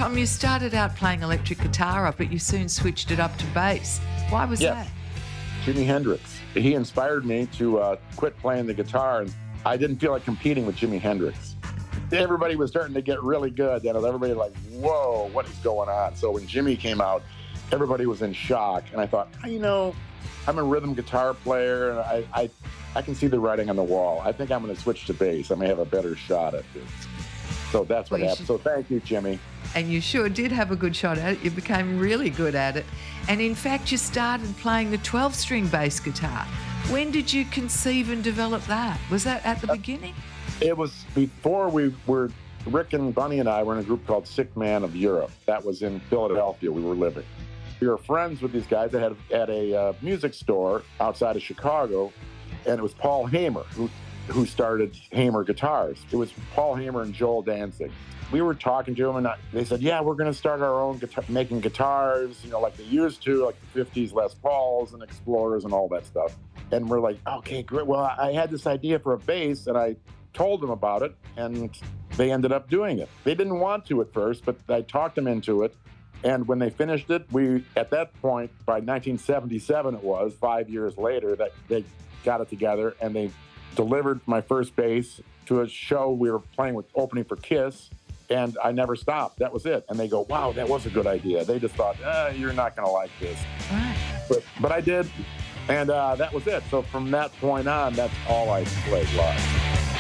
Tom, you started out playing electric guitar, but you soon switched it up to bass. Why was Yes. that? Jimi Hendrix. He inspired me to quit playing the guitar, and I didn't feel like competing with Jimi Hendrix. Everybody was starting to get really good. Everybody like, whoa, what is going on? So when Jimmy came out, everybody was in shock. And I thought, I'm a rhythm guitar player, and I can see the writing on the wall. I think I'm going to switch to bass. I may have a better shot at this. So that's what happened. So thank you, Jimmy. And you sure did have a good shot at it. You became really good at it. And in fact, you started playing the 12-string bass guitar. When did you conceive and develop that? Was that at the beginning? It was before Rick and Bunny and I were in a group called Sick Man of Europe. That was in Philadelphia. We were living. We were friends with these guys that had a music store outside of Chicago, and it was Paul Hamer who started Hamer Guitars. It was Paul Hamer and Joel Danzig. We were talking to them, and they said, yeah, we're going to start our own making guitars, like they used to, like the 50s Les Pauls and Explorers and all that stuff. And we're like, okay, great. Well, I had this idea for a bass, and I told them about it, and they ended up doing it. They didn't want to at first, but I talked them into it. And when they finished it, at that point, by 1977 it was, 5 years later, that they got it together, and they delivered my first bass to a show we were playing with, opening for Kiss, and I never stopped. That was it. And they go, wow, that was a good idea. They just thought, you're not going to like this. Right. But I did, and that was it. So from that point on, that's all I played live.